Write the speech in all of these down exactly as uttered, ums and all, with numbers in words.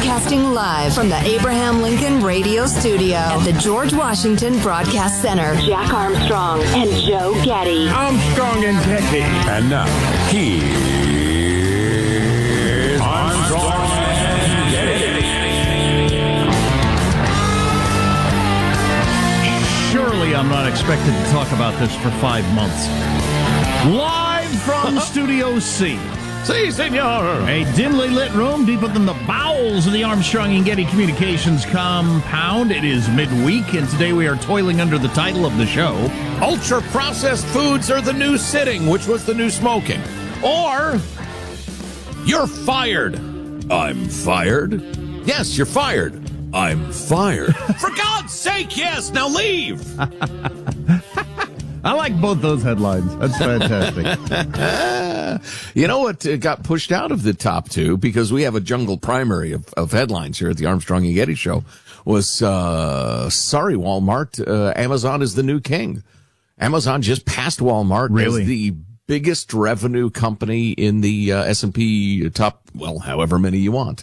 Broadcasting live from the Abraham Lincoln Radio Studio at the George Washington Broadcast Center. Jack Armstrong and Joe Getty. Armstrong and Getty. And now, here's Armstrong and Getty. Surely I'm not expected to talk about this for five months. Live from Studio C. Si, senor. A dimly lit room deeper than the bowels of the Armstrong and Getty Communications compound. It is midweek, and today we are toiling under the title of the show, Ultra-processed foods are the new sitting, which was the new smoking. Or, you're fired. I'm fired. Yes, you're fired. I'm fired. For God's sake, yes, now leave. I like both those headlines. That's fantastic. You know what uh, got pushed out of the top two, because we have a jungle primary of, of headlines here at the Armstrong and Getty Show, was, uh, sorry, Walmart, uh, Amazon is the new king. Amazon just passed Walmart really? as the biggest revenue company in the uh, S and P top, well, however many you want.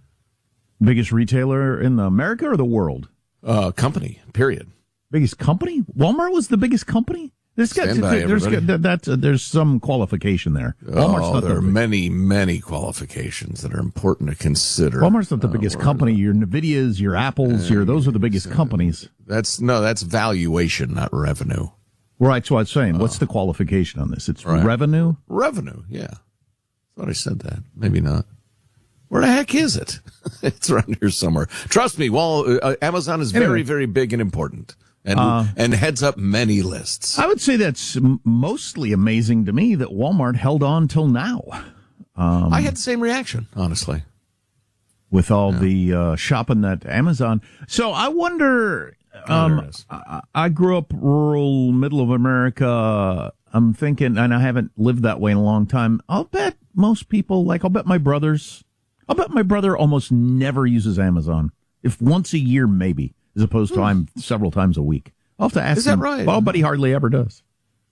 Biggest retailer in America or the world? Uh, company, period. Biggest company? Walmart was the biggest company? There's got, Stand by, there's, got, that's, uh, there's some qualification there. Walmart's oh, not there the are big. many, many qualifications that are important to consider. Walmart's not the Uh, biggest or- company. Your Nvidias, your Apples, your those are the biggest companies. That's no, that's valuation, not revenue. Right, so I was saying, what's the qualification on this? It's Right. revenue? Revenue, yeah. Thought I said that. Maybe not. Where the heck is it? It's around here somewhere. Trust me, Wall, uh, Amazon is very, Anyway. very big and important, and Uh, and heads up many lists. I would say that's m- mostly amazing to me that Walmart held on till now. Um, I had the same reaction, honestly. with all the uh, shopping that Amazon. So I wonder, Oh, there um, it is. I, I grew up rural, middle of America. I'm thinking, and I haven't lived that way in a long time. I'll bet most people, like I'll bet my brothers, I'll bet my brother almost never uses Amazon. If once a year, maybe, as opposed to I'm several times a week. I'll have to ask Is that him. right? Well, but he hardly ever does.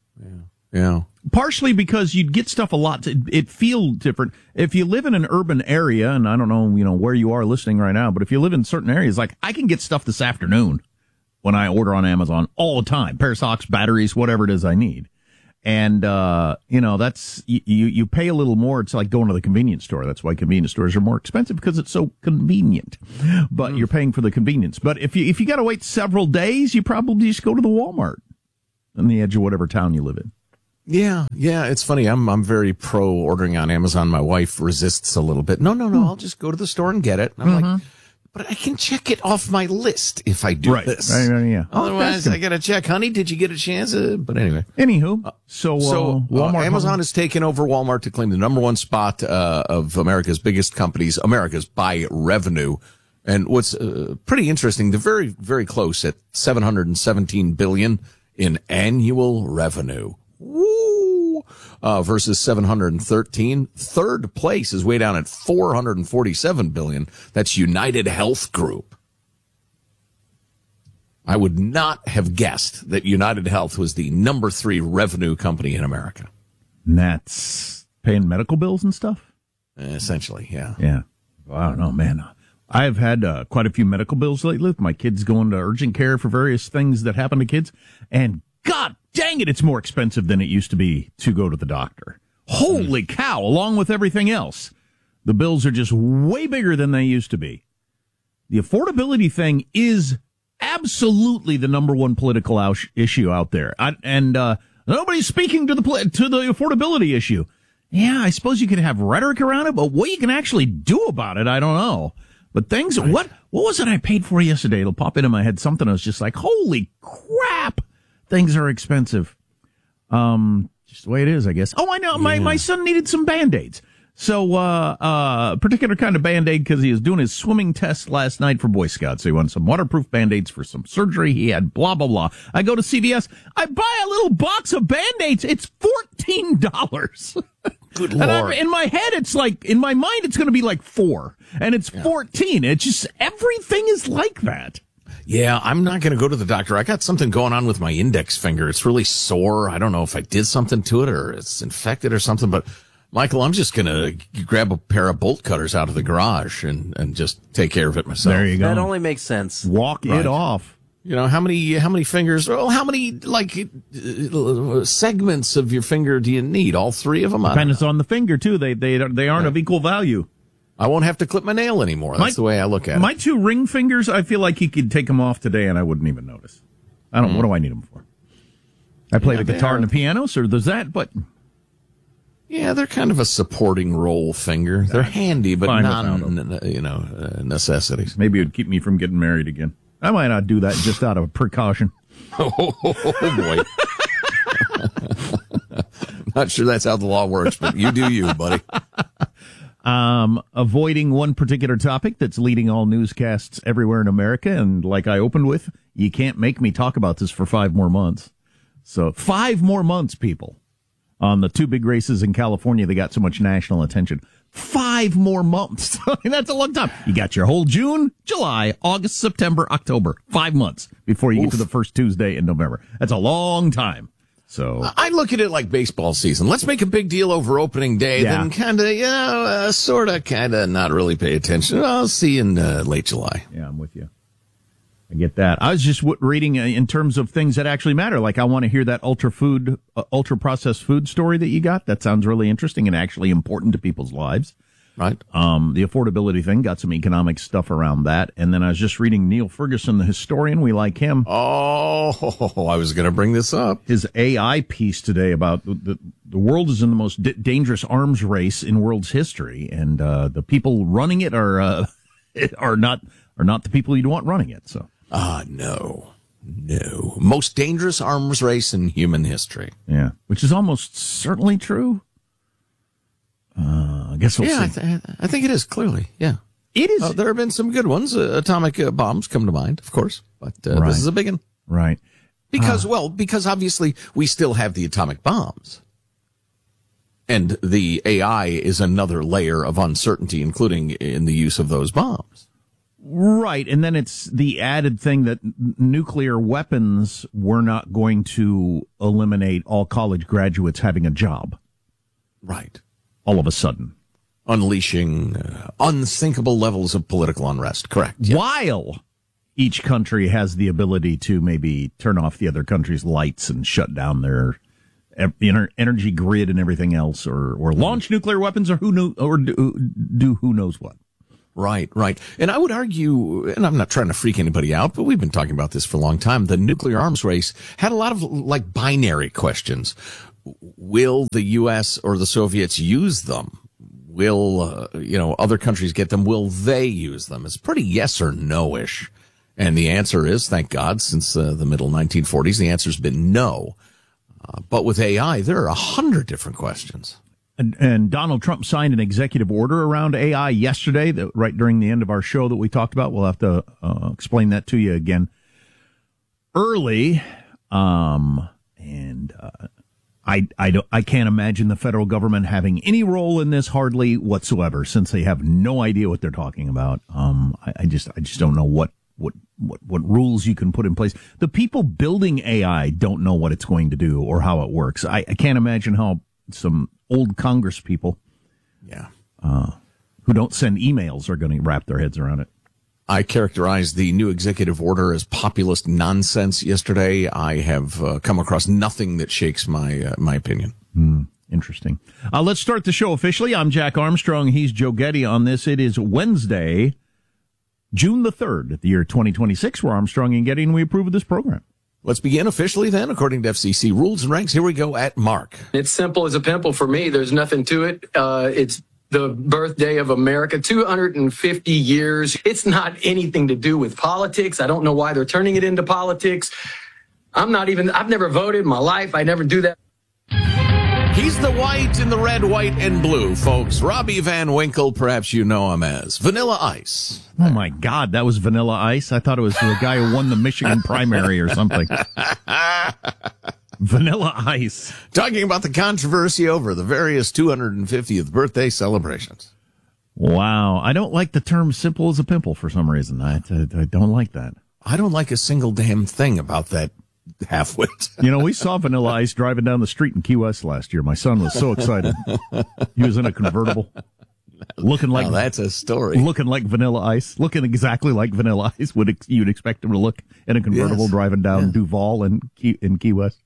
Yeah. Partially because you'd get stuff a lot. To, it feel different if you live in an urban area, and I don't know, you know, where you are listening right now, but if you live in certain areas, like I can get stuff this afternoon when I order on Amazon all the time, pair of socks, batteries, whatever it is I need, and uh, you know, that's you you pay a little more. It's like going to the convenience store. That's why convenience stores are more expensive, because it's so convenient. But you're paying for the convenience. But if you if you got to wait several days, you probably just go to the Walmart on the edge of whatever town you live in. Yeah, yeah, it's funny. I'm I'm very pro ordering on Amazon. My wife resists a little bit. No, no, no, I'll just go to the store and get it. And I'm like, but I can check it off my list if I do Right. this. Right, right, yeah. Otherwise, I got to check. Honey, did you get a chance? Uh, but anyway. Anywho, so, uh, So uh, Walmart Amazon has taken over Walmart to claim the number one spot uh, of America's biggest companies, America's by revenue. And what's uh, pretty interesting, they're very, very close at seven hundred seventeen billion dollars in annual revenue. Woo! Uh, versus seven hundred thirteen. Third place is way down at four hundred forty-seven billion dollars. That's United Health Group. I would not have guessed that United Health was the number three revenue company in America. And that's paying medical bills and stuff? Essentially, yeah. Yeah. Well, I don't know, man. I've had uh, quite a few medical bills lately with my kids going to urgent care for various things that happen to kids. And God dang it, it's more expensive than it used to be to go to the doctor. Holy cow, along with everything else. The bills are just way bigger than they used to be. The affordability thing is absolutely the number one political out- issue out there. I, and uh, nobody's speaking to the pol- to the affordability issue. Yeah, I suppose you can have rhetoric around it, but what you can actually do about it, I don't know. But things, right. what what was it I paid for yesterday? It'll pop into my head. Something I was just like, holy crap, things are expensive. Um, just the way it is, I guess. Oh, I know. My, yeah. my son needed some Band-Aids. So, uh, uh, particular kind of Band-Aid because he was doing his swimming test last night for Boy Scouts. So he wanted some waterproof Band-Aids for some surgery. He had blah, blah, blah. I go to C V S. I buy a little box of Band-Aids. It's fourteen dollars. Good And I'm, Lord. in my head, it's like, in my mind, it's going to be like four. And it's Yeah. fourteen. It's just, everything is like that. Yeah, I'm not going to go to the doctor. I got something going on with my index finger. It's really sore. I don't know if I did something to it or it's infected or something, but Michael, I'm just going to grab a pair of bolt cutters out of the garage and, and just take care of it myself. There you go. That only makes sense. Walk Right. it off. You know, how many how many fingers, well, how many, like, uh, segments of your finger do you need? All three of them? I don't Depends on the finger, too. They they, they aren't Yeah. of equal value. I won't have to clip my nail anymore. That's My- the way I look at My it. two ring fingers, I feel like you could take them off today and I wouldn't even notice. I don't. Mm. What do I need them for? I play Yeah, the they guitar are- and the piano, so there's that. But Yeah, they're kind of a supporting role finger. They're handy, but Fine non, you know, uh, necessities. maybe it would keep me from getting married again. I might not do that just out of precaution. Oh, boy. Not sure that's how the law works, but you do you, buddy. Um, avoiding one particular topic that's leading all newscasts everywhere in America, and like I opened with, you can't make me talk about this for five more months. So five more months, people. On the two big races in California, they got so much national attention. Five more months. I mean, that's a long time. You got your whole June, July, August, September, October. Five months before you Oof. get to the first Tuesday in November. That's a long time. So I look at it like baseball season. Let's make a big deal over opening day, Yeah. then kind of, you know, uh, sort of, kind of not really pay attention. I'll see you in uh, late July. yeah, I'm with you. I get that. I was just w- reading uh, in terms of things that actually matter. Like I want to hear that ultra food, uh, ultra processed food story that you got. That sounds really interesting and actually important to people's lives. Right? Um, the affordability thing got some economic stuff around that. And then I was just reading Neil Ferguson, the historian. We like him. Oh, I was going to bring this up. His A I piece today about the, the, the world is in the most d- dangerous arms race in world's history. And, uh, the people running it are, uh, are not, are not the people you'd want running it. So. Ah, no, no. Most dangerous arms race in human history. Yeah, which is almost certainly true. Uh, I guess we'll yeah, I, see. th- I think it is, clearly. Yeah. It is Uh, there have been some good ones. Uh, atomic uh, bombs come to mind, of course. But uh, Right. this is a big one. right. Because, well, because obviously we still have the atomic bombs. And the A I is another layer of uncertainty, including in the use of those bombs. Right, and then it's the added thing that n- nuclear weapons were not going to eliminate all college graduates having a job Right. all of a sudden. Unleashing uh, unthinkable levels of political unrest. Correct. While each country has the ability to maybe turn off the other country's lights and shut down their e- ener- energy grid and everything else, or, or launch nuclear weapons, or who knew, or do, do who knows what. Right, right. And I would argue, and I'm not trying to freak anybody out, but we've been talking about this for a long time. The nuclear arms race had a lot of like binary questions. Will the U S or the Soviets use them? Will, uh, you know, other countries get them? Will they use them? It's pretty yes or no-ish. And the answer is, thank God, since uh, the middle nineteen forties, the answer's been no. Uh, but with A I, there are a hundred different questions. And, and Donald Trump signed an executive order around A I yesterday, that right during the end of our show that we talked about. We'll have to uh, explain that to you again early. Um, and uh, I, I, don't, I can't imagine the federal government having any role in this hardly whatsoever, since they have no idea what they're talking about. Um, I, I just I just don't know what, what, what, what rules you can put in place. The people building A I don't know what it's going to do or how it works. I, I can't imagine how some old Congress people Yeah. uh, who don't send emails are going to wrap their heads around it. I characterized the new executive order as populist nonsense yesterday. I have uh, come across nothing that shakes my uh, my opinion. Mm, interesting. Uh, let's start the show officially. I'm Jack Armstrong. He's Joe Getty on this. It is Wednesday, June the third, the year twenty twenty-six. We're Armstrong and Getty, and we approve of this program. Let's begin officially then, according to F C C rules and ranks. Here we go at Mark. It's simple as a pimple for me. There's nothing to it. Uh, it's the birthday of America, two hundred fifty years. It's not anything to do with politics. I don't know why they're turning it into politics. I'm not even, I've never voted in my life. I never do that. He's the white in the red, white, and blue, folks. Robbie Van Winkle, perhaps you know him as Vanilla Ice. Oh, my God, that was Vanilla Ice. I thought it was the guy who won the Michigan primary or something. Vanilla Ice. Talking about the controversy over the various two hundred fiftieth birthday celebrations. Wow. I don't like the term simple as a pimple for some reason. I, I, I don't like that. I don't like a single damn thing about that half-wit. You know, we saw Vanilla Ice driving down the street in Key West last year. My son was so excited. He was in a convertible, looking like now that's a story. Looking like Vanilla Ice, looking exactly like Vanilla Ice would ex- you'd expect him to look in a convertible yes. driving down yeah. Duval in Key, in Key West.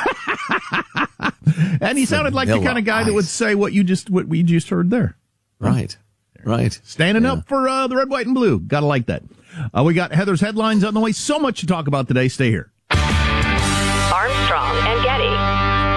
And he sounded like the kind of guy Ice. that would say what you just what we just heard there. Right, right. Standing yeah. up for uh, the red, white, and blue. Gotta like that. Uh, we got Heather's headlines on the way. So much to talk about today. Stay here. Armstrong and Getty.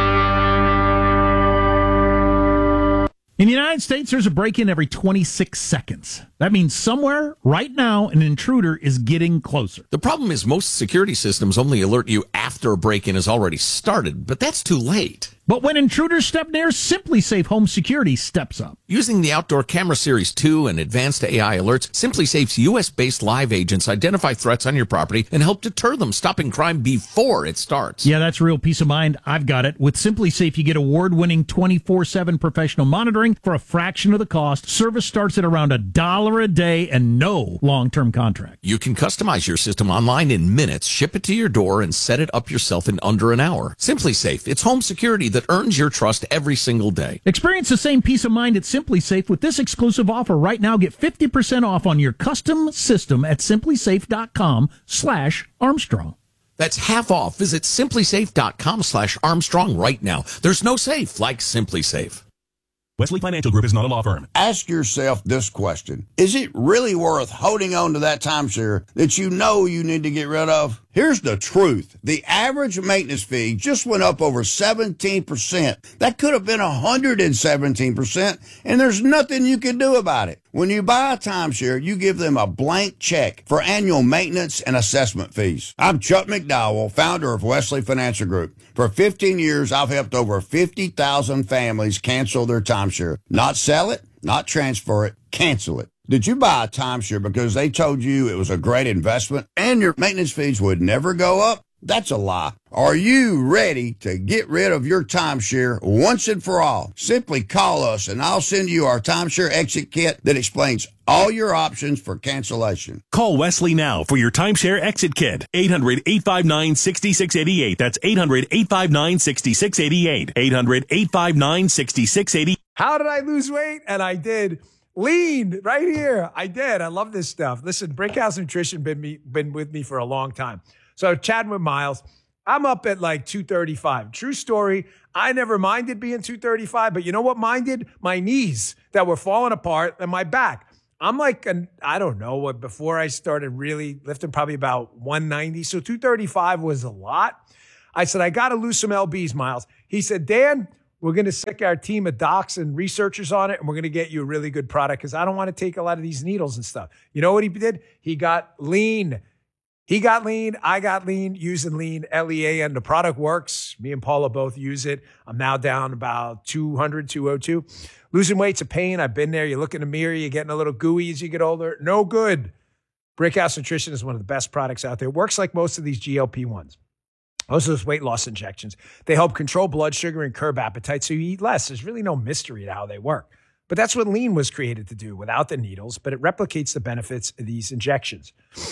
In the United States, there's a break-in every twenty-six seconds. That means somewhere, right now, an intruder is getting closer. The problem is most security systems only alert you after a break-in has already started, but that's too late. But when intruders step near, SimpliSafe Home Security steps up. Using the Outdoor Camera Series two and advanced A I alerts, SimpliSafe's U S-based live agents identify threats on your property and help deter them, stopping crime before it starts. Yeah, that's real peace of mind. I've got it. With SimpliSafe, you get award-winning twenty-four seven professional monitoring for a fraction of the cost. Service starts at around a dollar a day and no long-term contract. You can customize your system online in minutes, ship it to your door, and set it up yourself in under an hour. SimpliSafe, it's home security that earns your trust every single day. Experience the same peace of mind at SimpliSafe with this exclusive offer right now. Get fifty percent off on your custom system at simplisafe.com slash Armstrong. That's half off. Visit simplisafe.com slash Armstrong right now. There's no safe like SimpliSafe. Wesley Financial Group is not a law firm. Ask yourself this question. Is it really worth holding on to that timeshare that you know you need to get rid of? Here's the truth. The average maintenance fee just went up over seventeen percent. That could have been one hundred seventeen percent, and there's nothing you can do about it. When you buy a timeshare, you give them a blank check for annual maintenance and assessment fees. I'm Chuck McDowell, founder of Wesley Financial Group. For fifteen years, I've helped over fifty thousand families cancel their timeshare. Not sell it, not transfer it, cancel it. Did you buy a timeshare because they told you it was a great investment and your maintenance fees would never go up? That's a lie. Are you ready to get rid of your timeshare once and for all? Simply call us and I'll send you our timeshare exit kit that explains all your options for cancellation. Call Wesley now for your timeshare exit kit. eight hundred, eight five nine, six six eight eight. That's eight hundred, eight five nine, six six eight eight. eight hundred, eight five nine, six six eight eight. How did I lose weight? And I did. Lean right here. I did. I love this stuff. Listen, Brickhouse Nutrition been me been with me for a long time. So chatting with Miles, I'm up at like two thirty-five. True story. I never minded being two thirty-five, but you know what minded? My knees that were falling apart and my back. I'm like, an, I don't know what, before I started really lifting, probably about one ninety. So two thirty-five was a lot. I said, I got to lose some L Bs, Miles. He said, Dan, we're going to stick our team of docs and researchers on it, and we're going to get you a really good product because I don't want to take a lot of these needles and stuff. You know what he did? He got lean. He got lean. I got lean using lean, L E A, and the product works. Me and Paula both use it. I'm now down about two hundred, two oh two. Losing weight's a pain. I've been there. You look in the mirror, you're getting a little gooey as you get older. No good. Brickhouse Nutrition is one of the best products out there. It works like most of these G L P ones. Most of those weight loss injections. They help control blood sugar and curb appetite so you eat less. There's really no mystery to how they work. But that's what lean was created to do without the needles, but it replicates the benefits of these injections.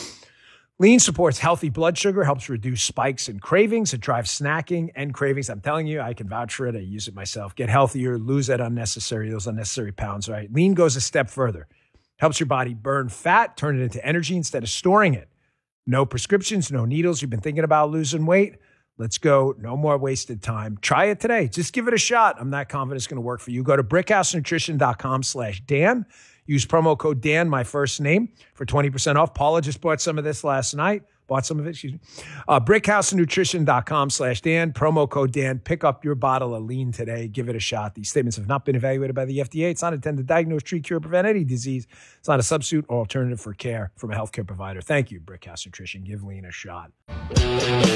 Lean supports healthy blood sugar, helps reduce spikes and cravings. It drives snacking and cravings. I'm telling you, I can vouch for it. I use it myself. Get healthier, lose that unnecessary, those unnecessary pounds, right? Lean goes a step further. Helps your body burn fat, turn it into energy instead of storing it. No prescriptions, no needles. You've been thinking about losing weight? Let's go. No more wasted time. Try it today. Just give it a shot. I'm not confident it's going to work for you. Go to brickhousenutrition.com slash Dan. Use promo code Dan, my first name, for twenty percent off. Paula just bought some of this last night. Bought some of it, excuse me. Uh, brickhousenutrition.com slash Dan. Promo code Dan. Pick up your bottle of lean today. Give it a shot. These statements have not been evaluated by the F D A. It's not intended to diagnose, treat, cure, prevent any disease. It's not a substitute or alternative for care from a healthcare provider. Thank you, Brickhouse Nutrition. Give lean a shot.